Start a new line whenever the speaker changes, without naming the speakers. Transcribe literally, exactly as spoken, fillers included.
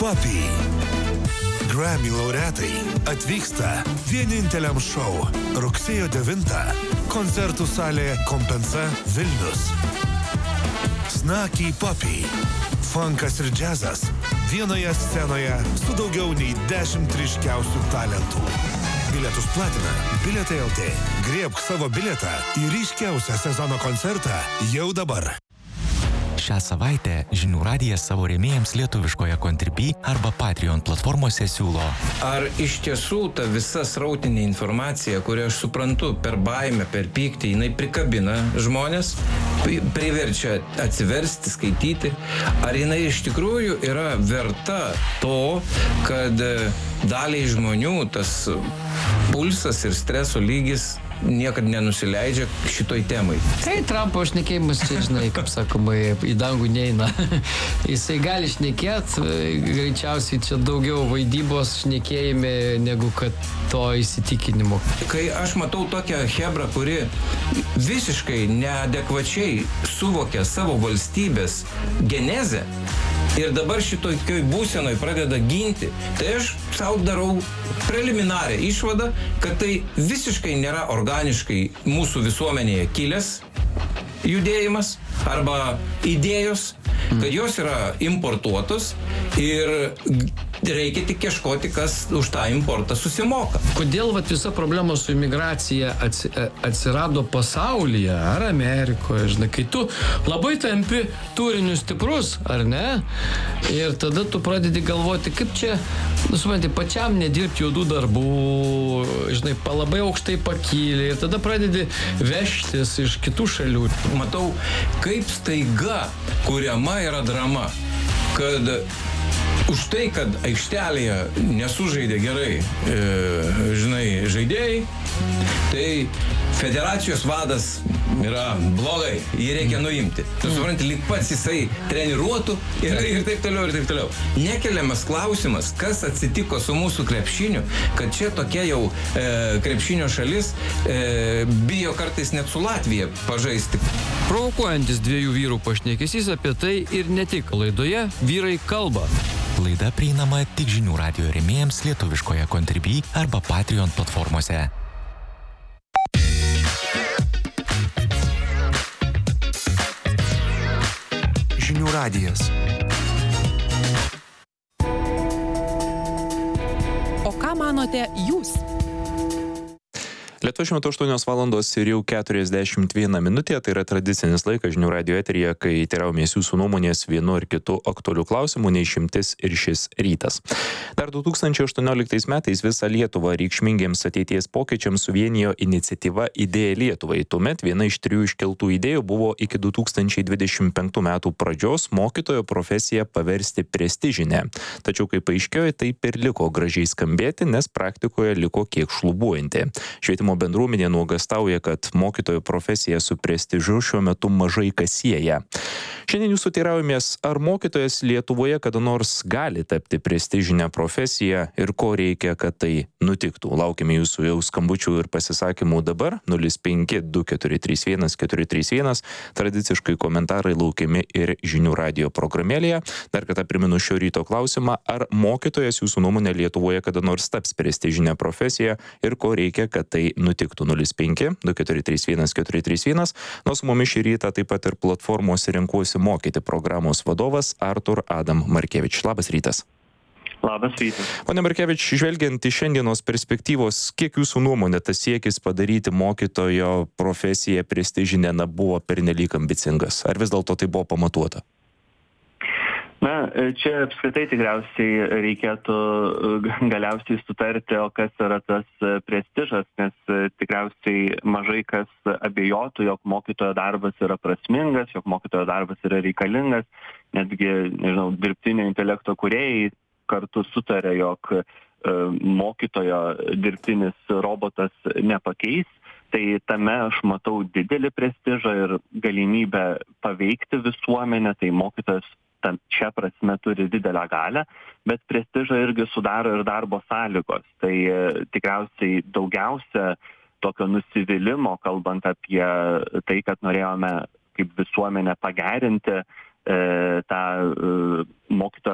Puppy. Grammy laureatai atvyksta vieninteliam šou rugsėjo devintą koncertų salė Kompensa Vilnius. Snaky Puppy. Funkas ir džiazas vienoje scenoje su daugiau nei dešimt ryškiausių talentų. Bilietus platina Bilietai L T. Griebk savo bilietą į ryškiausią sezono koncertą jau dabar.
Šią savaitę Žinių radijas savo rėmėjams lietuviškoje Contribui arba Patreon platformose siūlo.
Ar iš tiesų ta visa srautinė informacija, kurią aš suprantu per baimę, per pyktį, jinai prikabina žmonės, priverčia atsiversti, skaityti, ar jinai iš tikrųjų yra verta to, kad daliai žmonių tas pulsas ir streso lygis niekad nenusileidžia šitoj temai.
Tai Trumpo šnekėjimas čia, žinai, kaip sakoma, į dangų neina. Jisai gali šnekėt, greičiausiai čia daugiau vaidybos šnekėjime negu kad to įsitikinimo.
Kai aš matau tokią hebrą, kuri visiškai neadekvačiai suvokia savo valstybės genezę ir dabar šitoj būsenoj pradeda ginti, tai aš sau darau preliminarią išvadą, kad tai visiškai nėra organiškai mūsų visuomenėje kilęs judėjimas arba idėjos, kad jos yra importuotos ir reikia tik ieškoti, kas už tą importą susimoka.
Kodėl vat visa problema su imigracija atsi, atsirado pasaulyje ar Amerikoje, žinai, kai tu labai tampi turiniu stiprus, ar ne? Ir tada tu pradedi galvoti, kaip čia, nu, supranti, pačiam nedirbti juodų darbų, žinai, labai aukštai pakyli ir tada pradedi vežtis iš kitų šalių.
Matau, kaip staiga kuriama yra drama, kad už tai, kad aikštelėje nesužaidė gerai, e, žinai, žaidėjai, tai federacijos vadas yra blogai, jį reikia nuimti. Tu supranti, lyg pats jisai treniruotų ir, ir taip toliau, ir taip toliau. Nekeliamas klausimas, kas atsitiko su mūsų krepšiniu, kad čia tokia jau e, krepšinio šalis e, bijo kartais net su Latvija pažaisti.
Provokuojantis dviejų vyrų pašnekesys apie tai ir ne tik. Laidoje Vyrai kalba.
Laida prieinama tik Žinių radijo rėmėjams lietuviškoje Contribui arba Patreon platformose.
Žinių radijas.
O ką manote jūs?
Lietuvos šiuo metu aštuonios valandos ir jau keturiasdešimt viena minutė, tai yra tradicinis laikas Žinių radijo eteryje, kai teiraujamės jūsų nuomonės vienu ar kitu aktualiu klausimu, neišimtis ir šis rytas. Dar du tūkstančiai aštuonioliktais metais visą Lietuvą reikšmingiems ateities pokyčiams suvienijo iniciatyva Idėja Lietuvai. Tuomet viena iš trijų iškeltų idėjų buvo iki du tūkstančiai dvidešimt penktų metų pradžios mokytojo profesiją paversti prestižinę. Tačiau, kaip paaiškėjo, taip ir liko gražiai skambėti, nes praktikoje liko kiek šlubuojanti. Švietimo bendruomenė nuogastauja, kad mokytojo profesija su prestižu šiuo metu mažai kas sieja. Šiandien jūsų teiraujamės, ar mokytojas Lietuvoje kada nors gali tapti prestižinę profesiją ir ko reikia, kad tai nutiktų. Laukime jūsų jau skambučių ir pasisakymų dabar. nulis penki du keturi trys vienas keturi trys vienas. Tradiciškai komentarai laukiami ir Žinių radijo programėlėje. Dar kartą primenu šio ryto klausimą, ar mokytojas jūsų nuomonė Lietuvoje kada nors taps prestižinę profesiją ir ko reikia, kad tai nutiktų. nulis penki du keturi trys vienas keturi trys vienas. Nuo su mumis šį rytą taip pat ir platformos Renkuosi mokyti programos vadovas Artur Adam Markevič. Labas rytas.
Labas rytas.
Pone Markevič, žvelgiant iš šiandienos perspektyvos, kiek jūsų nuomonė tas siekis padaryti mokytojo profesiją prestižinę na, buvo pernelyg ambicingas? Ar vis dėlto tai buvo pamatuota?
Na, čia apskritai tikriausiai reikėtų galiausiai sutarti, o kas yra tas prestižas, nes tikriausiai mažai kas abejotų, jog mokytojo darbas yra prasmingas, jog mokytojo darbas yra reikalingas, netgi, nežinau, dirbtinio intelekto kūrėjai kartu sutarė, jog mokytojo dirbtinis robotas nepakeis. Tai tame aš matau didelį prestižą ir galimybę paveikti visuomenę, tai mokytojas tam čia prasme turi didelę galią, bet prestižą irgi sudaro ir darbo sąlygos. Tai e, tikriausiai daugiausia tokio nusivylimo, kalbant apie tai, kad norėjome kaip visuomenė pagerinti e, tą e, mokytojo